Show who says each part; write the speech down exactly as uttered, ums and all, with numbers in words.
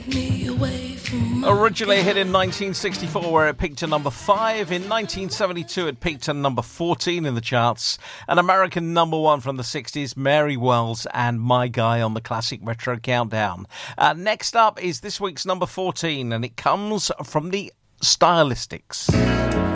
Speaker 1: Originally a hit in nineteen sixty-four, where it peaked at number five. In nineteen seventy-two, it peaked at number fourteen in the charts. An American number one from the sixties, Mary Wells and My Guy on the Classic Retro Countdown. Uh, next up is this week's number fourteen, and it comes from the Stylistics.